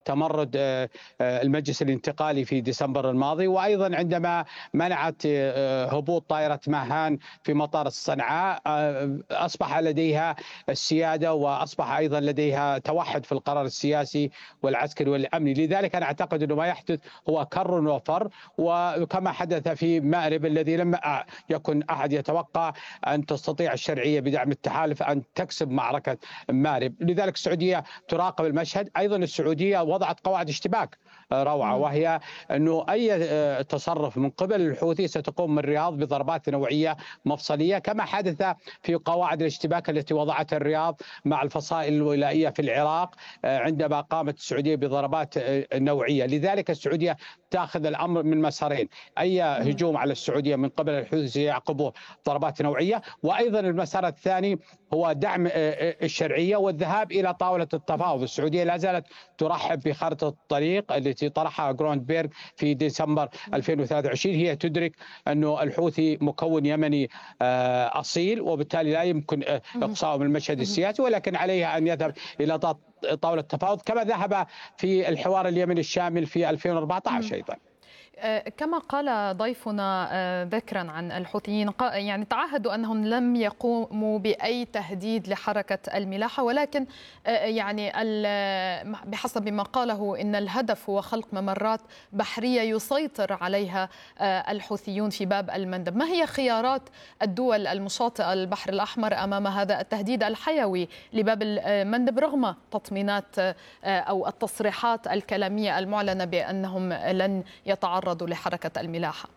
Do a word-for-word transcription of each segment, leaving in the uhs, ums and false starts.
تمرد المجلس الانتقالي في ديسمبر الماضي، وأيضا عندما منعت هبوط طائرة ماهان في مطار صنعاء أصبح لديها السيادة، وأصبح أيضا لديها توحد في القرار السياسي والعسكري والأمني. لذلك أنا أعتقد أنه ما يحدث هو كر وفر، وكما حدث في مأرب الذي لم يكن أحد يتوقع أن تستطيع الشرعية بدعم التحالف أن تكسب معركة مأرب. لذلك السعودية تراقب المشهد. أيضا السعودية وضعت قواعد اشتباك روعة، وهي أنه أي تصرف من قبل الحوثي ستقوم من الرياض بضربات نوعية مفصلية، كما حدث في قواعد الاشتباك التي وضعتها الرياض مع الفصائل الولائية في العراق عندما قامت السعودية بضربات نوعية. لذلك السعودية تأخذ الأمر من مسارين: أي هجوم على السعودية من قبل الحوثي سيعقبه ضربات نوعية، وأيضا المسار الثاني هو دعم الشرعية والذهاب إلى طاولة التفاوض. السعودية لا زالت ترحب بخارطة الطريق التي طرحها جروندبيرغ في ديسمبر ألفين وثلاثة وعشرين. هي تدرك أنه الحوثي مكون يمني أصيل، وبالتالي لا يمكن إقصاؤه من المشهد السياسي، ولكن عليها أن يذهب إلى طاولة التفاوض كما ذهب في الحوار اليمني الشامل في ألفين وأربعة عشر أيضا. كما قال ضيفنا ذكرا عن الحوثيين، يعني تعهدوا أنهم لم يقوموا بأي تهديد لحركة الملاحة، ولكن يعني بحسب ما قاله إن الهدف هو خلق ممرات بحرية يسيطر عليها الحوثيون في باب المندب. ما هي خيارات الدول المشاطئة البحر الأحمر أمام هذا التهديد الحيوي لباب المندب، رغم تطمينات أو التصريحات الكلامية المعلنة بأنهم لن يتعرضوا لحركة الملاحة؟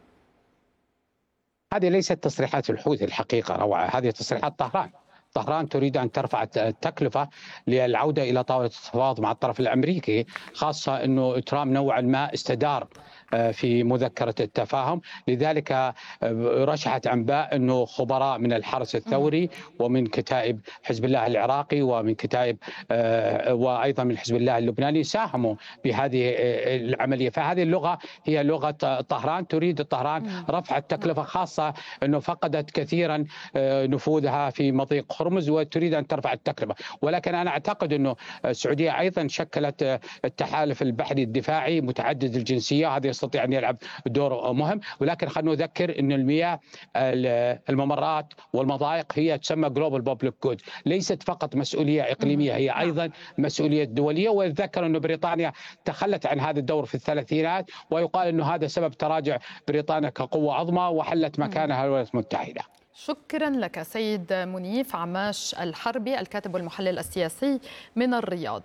هذه ليست تصريحات الحوثي الحقيقة روعة، هذه تصريحات طهران. طهران تريد أن ترفع التكلفة للعودة إلى طاولة التفاوض مع الطرف الأمريكي، خاصة أنه ترامب نوعا ما استدار في مذكرة التفاهم. لذلك رشحت أنباء أنه خبراء من الحرس الثوري ومن كتائب حزب الله العراقي ومن كتائب وأيضا من حزب الله اللبناني ساهموا بهذه العملية. فهذه اللغة هي لغة طهران. تريد طهران رفع التكلفة، خاصة أنه فقدت كثيرا نفوذها في مضيق هرمز وتريد أن ترفع التكلفة. ولكن أنا أعتقد أنه السعودية أيضا شكلت التحالف البحري الدفاعي متعدد الجنسية، هذا يستطيع أن يلعب دور مهم. ولكن خلينا نذكر أن المياه الممرات والمضايق هي تسمى جلوبال بابليك جود، ليست فقط مسؤولية إقليمية، هي أيضا مسؤولية دولية. ويذكر أن بريطانيا تخلت عن هذا الدور في الثلاثينات، ويقال أنه هذا سبب تراجع بريطانيا كقوة عظمى وحلت مكانها الولايات المتحدة. شكرا لك سيد منيف عماش الحربي، الكاتب والمحلل السياسي من الرياض.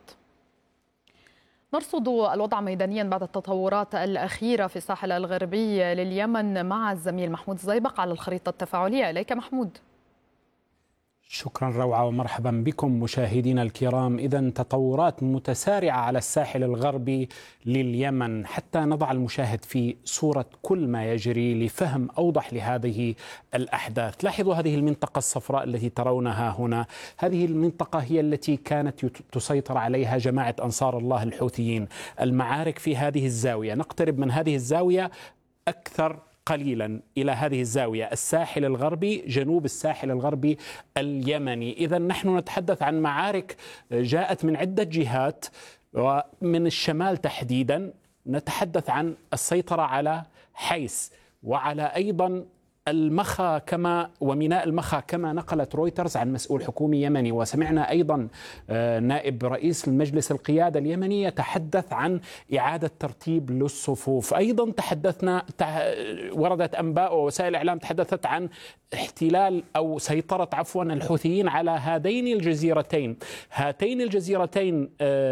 نرصد الوضع ميدانيا بعد التطورات الأخيرة في الساحل الغربي لليمن مع الزميل محمود زيبق على الخريطة التفاعلية. إليك محمود. شكرا روعة ومرحبا بكم مشاهدينا الكرام. إذن تطورات متسارعة على الساحل الغربي لليمن حتى نضع المشاهد في صورة كل ما يجري لفهم أوضح لهذه الأحداث. لاحظوا هذه المنطقة الصفراء التي ترونها هنا، هذه المنطقة هي التي كانت تسيطر عليها جماعة أنصار الله الحوثيين. المعارك في هذه الزاوية، نقترب من هذه الزاوية أكثر قليلا إلى هذه الزاوية، الساحل الغربي، جنوب الساحل الغربي اليمني. إذا نحن نتحدث عن معارك جاءت من عدة جهات، ومن الشمال تحديدا نتحدث عن السيطرة على حيس وعلى أيضا المخا كما وميناء المخا كما نقلت رويترز عن مسؤول حكومي يمني. وسمعنا أيضا نائب رئيس المجلس القيادة اليمني يتحدث عن إعادة ترتيب للصفوف. أيضا تحدثنا وردت أنباء ووسائل الإعلام تحدثت عن احتلال أو سيطرة عفوا الحوثيين على هذين الجزيرتين. هاتين الجزيرتين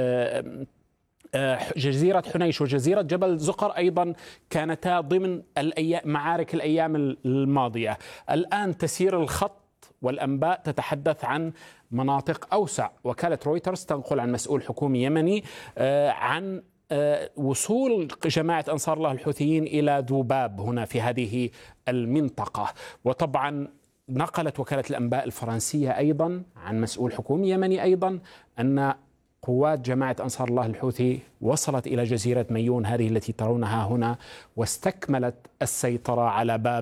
جزيرة حنيش وجزيرة جبل زقر أيضا كانتا ضمن الأيام معارك الأيام الماضية. الآن تسير الخط والأنباء تتحدث عن مناطق أوسع. وكالة رويترز تنقل عن مسؤول حكومي يمني عن وصول جماعة أنصار الله الحوثيين إلى ذباب هنا في هذه المنطقة. وطبعا نقلت وكالة الأنباء الفرنسية أيضا عن مسؤول حكومي يمني أيضا أن قوات جماعة أنصار الله الحوثي وصلت إلى جزيرة ميون هذه التي ترونها هنا، واستكملت السيطرة على باب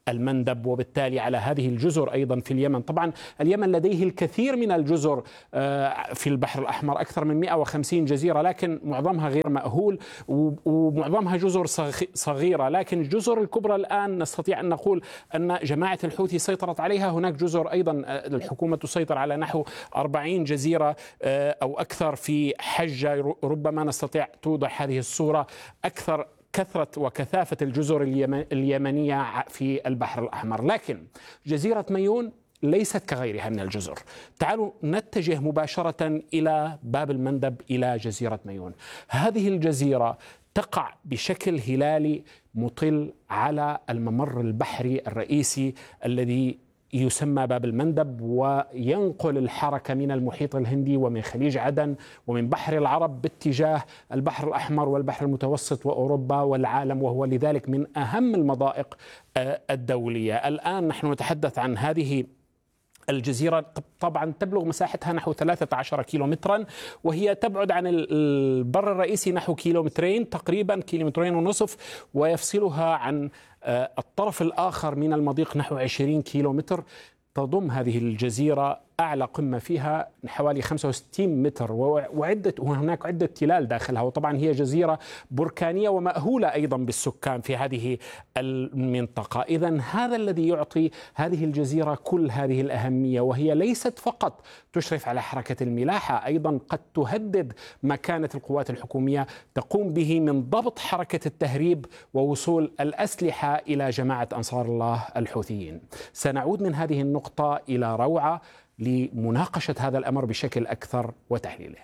المندب وبالتالي على هذه الجزر أيضا في اليمن. طبعا اليمن لديه الكثير من الجزر في البحر الأحمر، أكثر من مئة وخمسين جزيرة، لكن معظمها غير مأهول ومعظمها جزر صغيرة. لكن الجزر الكبرى الآن نستطيع أن نقول أن جماعة الحوثي سيطرت عليها. هناك جزر أيضا الحكومة تسيطر على نحو أربعين جزيرة أو أكثر في حجة. ربما نستطيع توضح هذه الصورة أكثر كثرة وكثافة الجزر اليمنية في البحر الأحمر. لكن جزيرة مايون ليست كغيرها من الجزر. تعالوا نتجه مباشرة إلى باب المندب، إلى جزيرة مايون. هذه الجزيرة تقع بشكل هلالي مطل على الممر البحري الرئيسي الذي يسمى باب المندب، وينقل الحركة من المحيط الهندي ومن خليج عدن ومن بحر العرب باتجاه البحر الأحمر والبحر المتوسط وأوروبا والعالم، وهو لذلك من أهم المضائق الدولية. الآن نحن نتحدث عن هذه الجزيرة، طبعا تبلغ مساحتها نحو ثلاثة عشر كيلومترا، وهي تبعد عن البر الرئيسي نحو كيلومترين تقريبا، كيلومترين ونصف، ويفصلها عن الطرف الآخر من المضيق نحو عشرين كيلومتر. تضم هذه الجزيرة أعلى قمة فيها حوالي خمسة وستين متر، وعدة وهناك عدة تلال داخلها، وطبعا هي جزيرة بركانية ومأهولة أيضا بالسكان في هذه المنطقة. إذن هذا الذي يعطي هذه الجزيرة كل هذه الأهمية، وهي ليست فقط تشرف على حركة الملاحة، أيضا قد تهدد ما كانت القوات الحكومية تقوم به من ضبط حركة التهريب ووصول الأسلحة إلى جماعة أنصار الله الحوثيين. سنعود من هذه النقطة إلى روعة لمناقشة هذا الأمر بشكل أكثر وتحليله.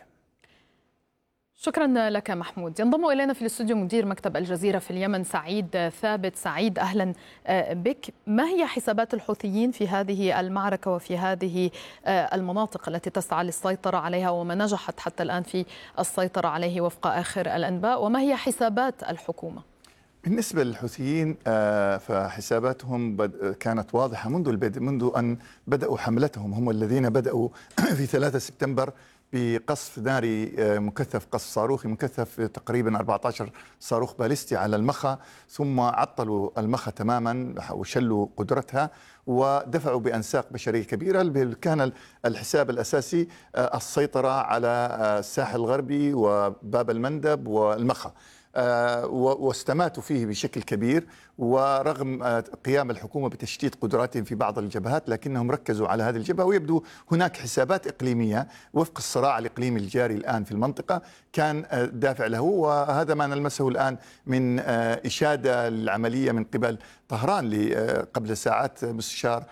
شكرا لك محمود. ينضم إلينا في الاستوديو مدير مكتب الجزيرة في اليمن سعيد ثابت. سعيد، أهلا بك. ما هي حسابات الحوثيين في هذه المعركة وفي هذه المناطق التي تسعى للسيطرة عليها وما نجحت حتى الآن في السيطرة عليه وفق آخر الأنباء، وما هي حسابات الحكومة؟ بالنسبة للحوثيين فحساباتهم كانت واضحة منذ البدء، منذ أن بدأوا حملتهم. هم الذين بدأوا في ثلاثة سبتمبر بقصف ناري مكثف، قصف صاروخي مكثف تقريبا أربعة عشر صاروخ باليستي على المخا، ثم عطلوا المخا تماما وشلوا قدرتها ودفعوا بأنساق بشرية كبيرة. كان الحساب الأساسي السيطرة على الساحل الغربي وباب المندب والمخا، واستماتوا فيه بشكل كبير. ورغم قيام الحكومة بتشتيت قدراتهم في بعض الجبهات، لكنهم ركزوا على هذه الجبهة. ويبدو هناك حسابات إقليمية وفق الصراع الإقليمي الجاري الآن في المنطقة كان دافع له، وهذا ما نلمسه الآن من إشادة العملية من قبل طهران. قبل ساعات مستشار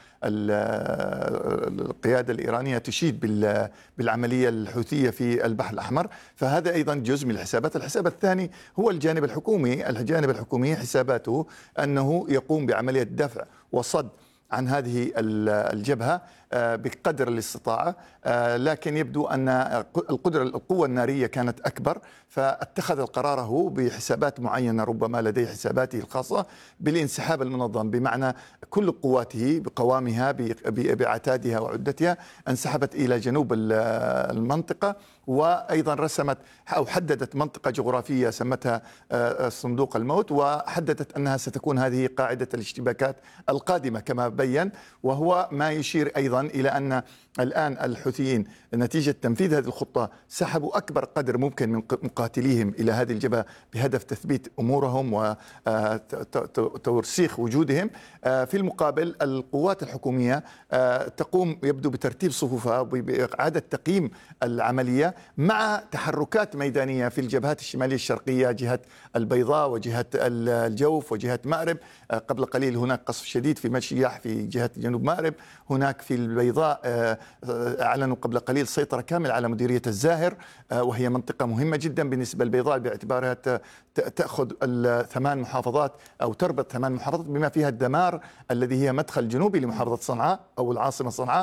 القيادة الإيرانية تشيد بالعملية الحوثية في البحر الأحمر، فهذا أيضا جزء من الحسابات. الحساب الثاني هو الجانب الحكومي. الجانب الحكومي حساباته أنه يقوم بعملية دفع وصد عن هذه الجبهة بقدر الاستطاعة، لكن يبدو أن القدرة القوة النارية كانت أكبر، فاتخذ قراره بحسابات معينة، ربما لديه حساباته الخاصة بالانسحاب المنظم، بمعنى كل قواته بقوامها بعتادها وعدتها انسحبت إلى جنوب المنطقة، وأيضا رسمت أو حددت منطقة جغرافية سمتها صندوق الموت، وحددت أنها ستكون هذه قاعدة الاشتباكات القادمة كما بين. وهو ما يشير أيضا إلى أن الآن الحوثيين نتيجة تنفيذ هذه الخطة سحبوا أكبر قدر ممكن من مقاتليهم إلى هذه الجبهة بهدف تثبيت أمورهم وترسيخ وجودهم. في المقابل القوات الحكومية تقوم يبدو بترتيب صفوفها وبإعادة تقييم العملية مع تحركات ميدانية في الجبهات الشمالية الشرقية، جهة البيضاء وجهة الجوف وجهة مأرب. قبل قليل هناك قصف شديد في مشيح في جهة جنوب مأرب. هناك في البيضاء أعلنوا قبل قليل سيطرة كاملة على مديرية الزاهر، وهي منطقة مهمة جدا بالنسبة للبيضاء باعتبارها تأخذ الثمان محافظات أو تربط ثمان محافظات بما فيها الدمار الذي هي مدخل جنوبي لمحافظة صنعاء أو العاصمة صنعاء.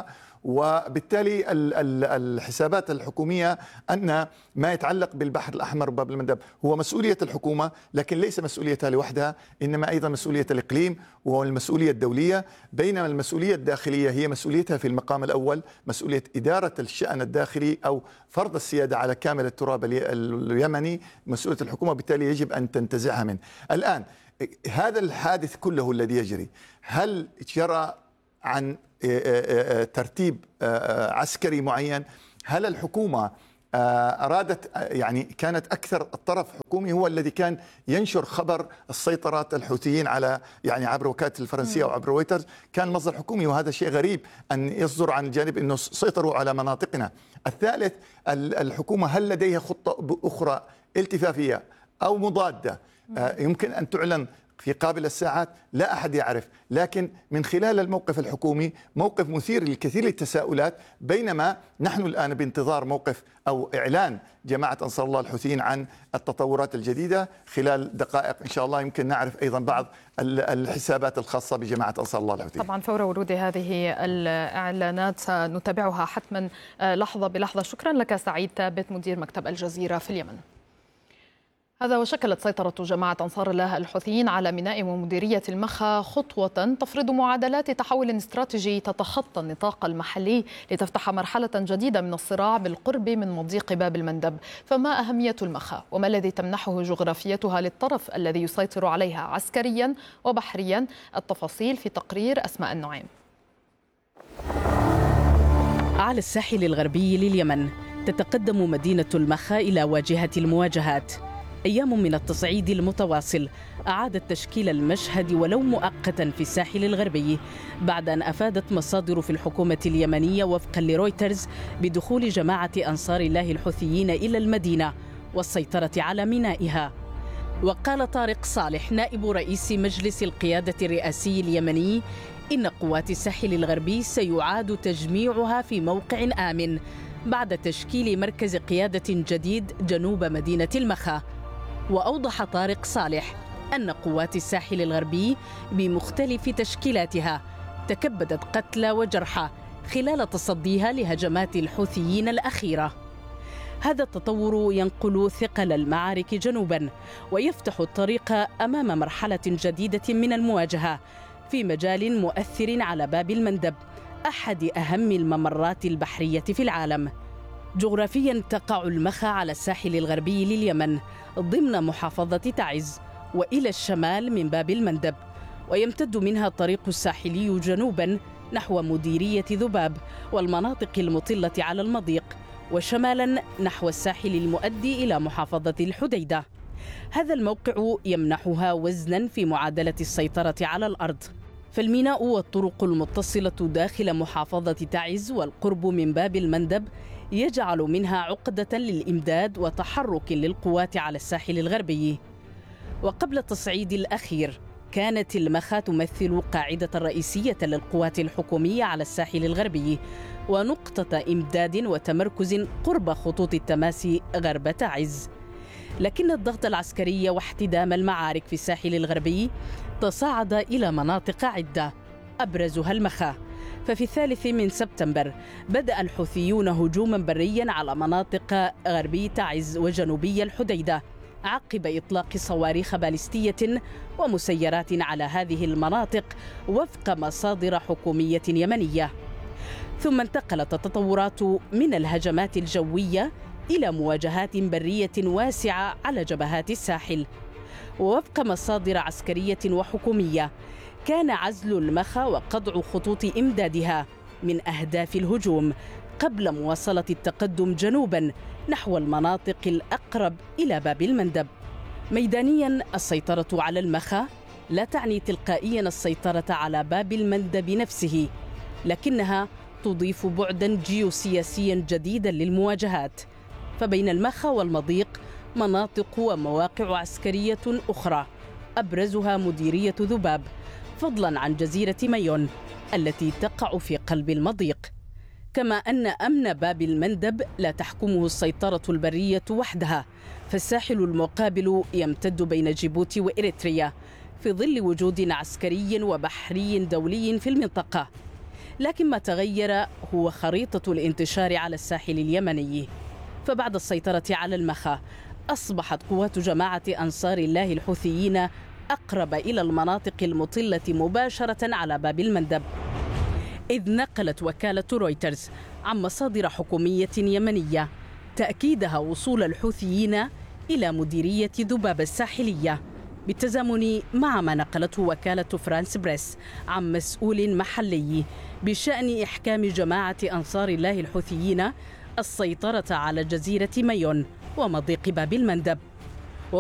وبالتالي الحسابات الحكومية أن ما يتعلق بالبحر الأحمر وباب المندب هو مسؤولية الحكومة، لكن ليس مسؤوليتها لوحدها، إنما أيضا مسؤولية الإقليم والمسؤولية الدولية، بينما المسؤولية الداخلية هي مسؤوليتها في المقام الأول، مسؤولية إدارة الشأن الداخلي أو فرض السيادة على كامل التراب اليمني، مسؤولية الحكومة، بالتالي يجب أن تنتزعها منه. الآن هذا الحادث كله الذي يجري، هل جرى عن ترتيب عسكري معين؟ هل الحكومة أرادت، يعني كانت أكثر الطرف حكومي هو الذي كان ينشر خبر السيطرات الحوثيين على، يعني عبر وكالة الفرنسية أو عبر رويترز، كان مصدر حكومي، وهذا شيء غريب أن يصدر عن الجانب أنه سيطروا على مناطقنا. الثالث، الحكومة هل لديها خطة أخرى التفافية أو مضادة يمكن أن تعلن في قابل الساعات؟ لا أحد يعرف، لكن من خلال الموقف الحكومي موقف مثير للكثير للتساؤلات، بينما نحن الآن بانتظار موقف أو إعلان جماعة أنصار الله الحوثيين عن التطورات الجديدة. خلال دقائق إن شاء الله يمكن نعرف أيضا بعض الحسابات الخاصة بجماعة أنصار الله الحوثيين. طبعا فور ورود هذه الإعلانات سنتابعها حتما لحظة بلحظة. شكرا لك سعيد ثابت، مدير مكتب الجزيرة في اليمن. هذا وشكلت سيطرة جماعة أنصار الله الحوثيين على ميناء ومديرية المخا خطوة تفرض معادلات تحول استراتيجي تتخطى النطاق المحلي لتفتح مرحلة جديدة من الصراع بالقرب من مضيق باب المندب. فما أهمية المخا وما الذي تمنحه جغرافيتها للطرف الذي يسيطر عليها عسكريا وبحريا؟ التفاصيل في تقرير أسماء النعيم. على الساحل الغربي لليمن تتقدم مدينة المخا إلى واجهة المواجهات. أيام من التصعيد المتواصل أعادت تشكيل المشهد ولو مؤقتا في الساحل الغربي، بعد أن أفادت مصادر في الحكومة اليمنية وفقا لرويترز بدخول جماعة أنصار الله الحوثيين إلى المدينة والسيطرة على مينائها. وقال طارق صالح نائب رئيس مجلس القيادة الرئاسي اليمني إن قوات الساحل الغربي سيعاد تجميعها في موقع آمن بعد تشكيل مركز قيادة جديد جنوب مدينة المخا. وأوضح طارق صالح أن قوات الساحل الغربي بمختلف تشكيلاتها تكبدت قتلى وجرحى خلال تصديها لهجمات الحوثيين الأخيرة. هذا التطور ينقل ثقل المعارك جنوبا ويفتح الطريق أمام مرحلة جديدة من المواجهة في مجال مؤثر على باب المندب، أحد أهم الممرات البحرية في العالم. جغرافيا تقع المخا على الساحل الغربي لليمن ضمن محافظة تعز وإلى الشمال من باب المندب، ويمتد منها الطريق الساحلي جنوبا نحو مديرية ذباب والمناطق المطلة على المضيق، وشمالا نحو الساحل المؤدي إلى محافظة الحديدة. هذا الموقع يمنحها وزنا في معادلة السيطرة على الأرض، فالميناء والطرق المتصلة داخل محافظة تعز والقرب من باب المندب يجعل منها عقدة للإمداد وتحرك للقوات على الساحل الغربي. وقبل التصعيد الأخير كانت المخا تمثل قاعدة رئيسية للقوات الحكومية على الساحل الغربي ونقطة إمداد وتمركز قرب خطوط التماس غرب تعز. لكن الضغط العسكري واحتدام المعارك في الساحل الغربي تصاعد إلى مناطق عدة أبرزها المخا. ففي الثالث من سبتمبر بدأ الحوثيون هجوما بريا على مناطق غربي تعز وجنوبي الحديدة عقب إطلاق صواريخ باليستية ومسيرات على هذه المناطق وفق مصادر حكومية يمنية. ثم انتقلت التطورات من الهجمات الجوية إلى مواجهات برية واسعة على جبهات الساحل. ووفق مصادر عسكرية وحكومية كان عزل المخا وقطع خطوط إمدادها من أهداف الهجوم قبل مواصلة التقدم جنوبا نحو المناطق الأقرب إلى باب المندب. ميدانيا السيطرة على المخا لا تعني تلقائيا السيطرة على باب المندب نفسه، لكنها تضيف بعدا جيوسياسيا جديدا للمواجهات. فبين المخا والمضيق مناطق ومواقع عسكرية أخرى أبرزها مديرية ذباب، فضلا عن جزيرة مايون التي تقع في قلب المضيق. كما أن أمن باب المندب لا تحكمه السيطرة البرية وحدها، فالساحل المقابل يمتد بين جيبوتي وإريتريا في ظل وجود عسكري وبحري دولي في المنطقة. لكن ما تغير هو خريطة الانتشار على الساحل اليمني. فبعد السيطرة على المخا أصبحت قوات جماعة أنصار الله الحوثيين أقرب إلى المناطق المطلة مباشرة على باب المندب، إذ نقلت وكالة رويترز عن مصادر حكومية يمنية تأكيدها وصول الحوثيين إلى مديرية ذباب الساحلية، بالتزامن مع ما نقلته وكالة فرانس بريس عن مسؤول محلي بشأن إحكام جماعة أنصار الله الحوثيين السيطرة على جزيرة مايون ومضيق باب المندب.